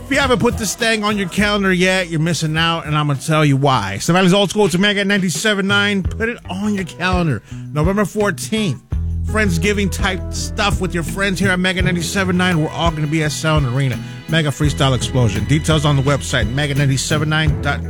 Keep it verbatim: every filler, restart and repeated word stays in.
If you haven't put this thing on your calendar yet, you're missing out, and I'm going to tell you why. Savannah's Old School to Mega ninety-seven point nine. Put it on your calendar. November fourteenth. Friendsgiving type stuff with your friends here at Mega ninety-seven point nine. We're all going to be at Sound Arena. Mega Freestyle Explosion. Details on the website, mega nine seven nine dot com.